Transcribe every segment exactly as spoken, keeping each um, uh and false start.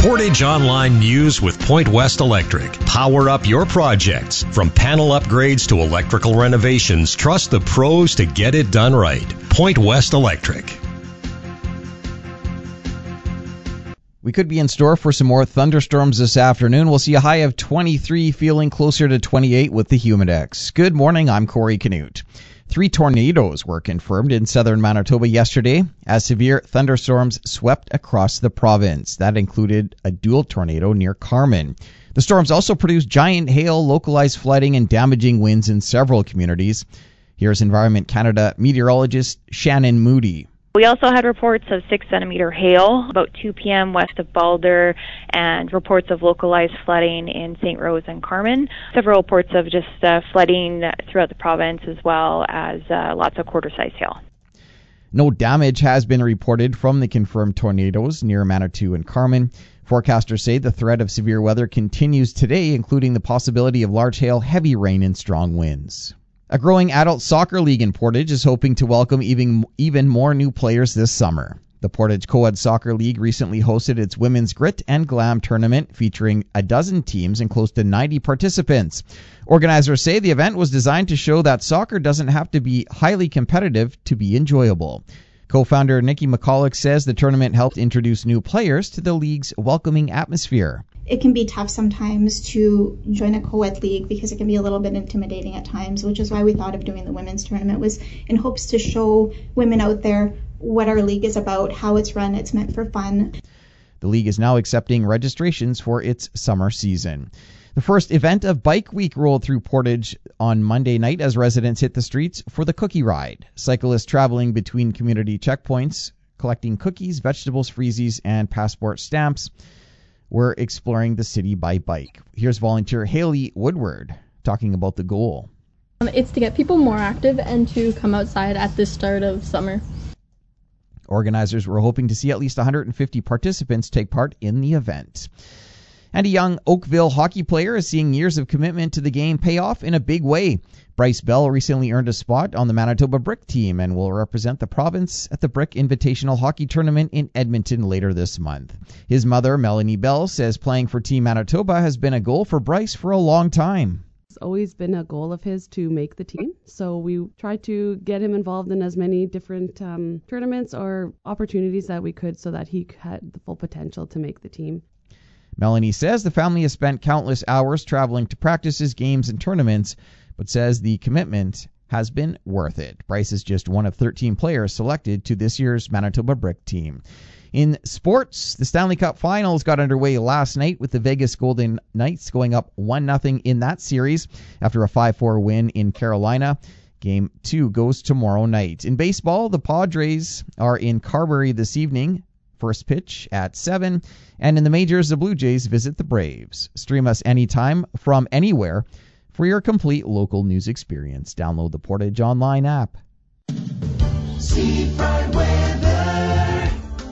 Portage Online News with Point West Electric. Power up your projects. From panel upgrades to electrical renovations, trust the pros to get it done right. Point West Electric. We could be in store for some more thunderstorms this afternoon. We'll see a high of twenty-three, feeling closer to twenty-eight with the Humidex. Good morning, I'm Corey Canute. Three tornadoes were confirmed in southern Manitoba yesterday as severe thunderstorms swept across the province. That included a dual tornado near Carman. The storms also produced giant hail, localized flooding, and damaging winds in several communities. Here's Environment Canada meteorologist Shannon Moody. We also had reports of six centimeter hail about two p.m. west of Balder and reports of localized flooding in Saint Rose and Carman. Several reports of just uh, flooding throughout the province as well as uh, lots of quarter-size hail. No damage has been reported from the confirmed tornadoes near Manitou and Carman. Forecasters say the threat of severe weather continues today, including the possibility of large hail, heavy rain, and strong winds. A growing adult soccer league in Portage is hoping to welcome even, even more new players this summer. The Portage Co-ed Soccer League recently hosted its Women's Grit and Glam tournament featuring a dozen teams and close to ninety participants. Organizers say the event was designed to show that soccer doesn't have to be highly competitive to be enjoyable. Co-founder Nikki McCulloch says the tournament helped introduce new players to the league's welcoming atmosphere. It can be tough sometimes to join a co-ed league because it can be a little bit intimidating at times, which is why we thought of doing the women's tournament, was in hopes to show women out there what our league is about, how it's run, it's meant for fun. The league is now accepting registrations for its summer season. The first event of Bike Week rolled through Portage on Monday night as residents hit the streets for the Cookie Ride. Cyclists traveling between community checkpoints, collecting cookies, vegetables, freezies, and passport stamps, were exploring the city by bike. Here's volunteer Haley Woodward talking about the goal. Um, it's to get people more active and to come outside at the start of summer. Organizers were hoping to see at least one hundred fifty participants take part in the event. And a young Oakville hockey player is seeing years of commitment to the game pay off in a big way. Bryce Bell recently earned a spot on the Manitoba Brick team and will represent the province at the Brick Invitational Hockey Tournament in Edmonton later this month. His mother, Melanie Bell, says playing for Team Manitoba has been a goal for Bryce for a long time. It's always been a goal of his to make the team, so we tried to get him involved in as many different um, tournaments or opportunities that we could so that he had the full potential to make the team. Melanie says the family has spent countless hours traveling to practices, games, and tournaments, but says the commitment has been worth it. Bryce is just one of thirteen players selected to this year's Manitoba Brick team. In sports, the Stanley Cup Finals got underway last night with the Vegas Golden Knights going up one nothing in that series after a five four win in Carolina. Game two goes tomorrow night. In baseball, the Padres are in Carberry this evening. First pitch at seven. And in the majors, the Blue Jays visit the Braves. Stream us anytime from anywhere for your complete local news experience. Download the Portage Online app. Seafront weather.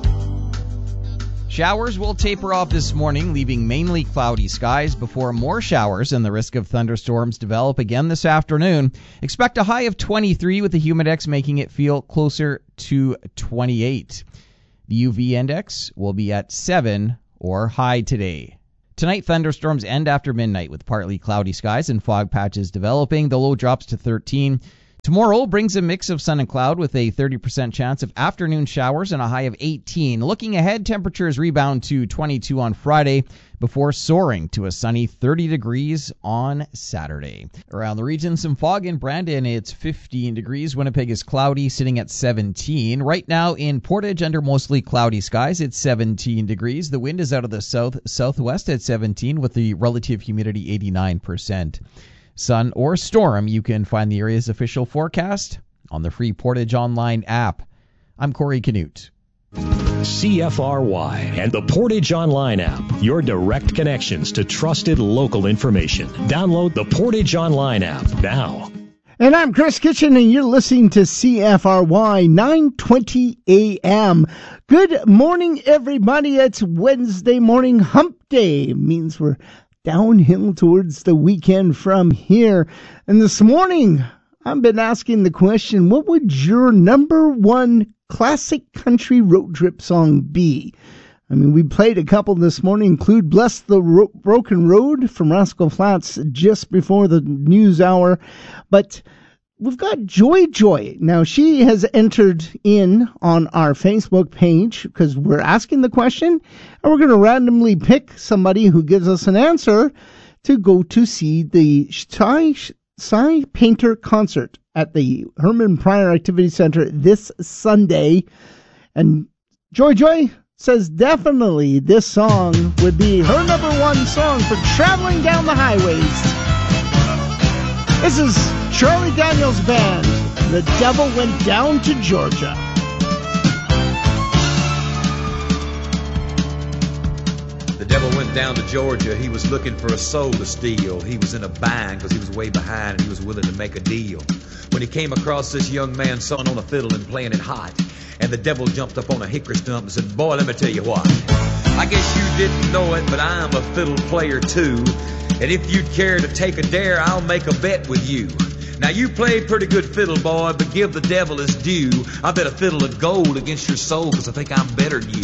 Showers will taper off this morning, leaving mainly cloudy skies before more showers and the risk of thunderstorms develop again this afternoon. Expect a high of twenty-three with the Humidex making it feel closer to twenty-eight. The U V index will be at seven or high today. Tonight, thunderstorms end after midnight with partly cloudy skies and fog patches developing. The low drops to thirteen. Tomorrow brings a mix of sun and cloud with a thirty percent chance of afternoon showers and a high of eighteen. Looking ahead, temperatures rebound to twenty-two on Friday before soaring to a sunny thirty degrees on Saturday. Around the region, some fog in Brandon. It's fifteen degrees. Winnipeg is cloudy, sitting at seventeen. Right now in Portage, under mostly cloudy skies, it's seventeen degrees. The wind is out of the south southwest at seventeen with the relative humidity eighty-nine percent. Sun or storm, you can find the area's official forecast on the free Portage Online app. I'm Corey Canute. C F R Y and the Portage Online app, your direct connections to trusted local information. Download the Portage Online app now. And I'm Chris Kitchen, and you're listening to C F R Y nine twenty A M. Good morning, everybody. It's Wednesday morning, hump day. It means we're downhill towards the weekend from here. And this morning, I've been asking the question, what would your number one classic country road trip song be? I mean, we played a couple this morning, include Bless the Ro- Broken Road from Rascal Flatts just before the news hour. But we've got Joy Joy. Now, she has entered in on our Facebook page because we're asking the question, and we're going to randomly pick somebody who gives us an answer to go to see the Cy, Cy Painter concert at the Herman Pryor Activity Center this Sunday. And Joy Joy says definitely this song would be her number one song for traveling down the highways. This is Charlie Daniels Band, The Devil Went Down to Georgia. The devil went down to Georgia. He was looking for a soul to steal. He was in a bind because he was way behind and he was willing to make a deal. When he came across this young man sawing on a fiddle and playing it hot, and the devil jumped up on a hickory stump and said, boy, let me tell you what. I guess you didn't know it, but I'm a fiddle player too. And if you'd care to take a dare, I'll make a bet with you. Now you play pretty good fiddle, boy, but give the devil his due. I bet a fiddle of gold against your soul because I think I'm better than you.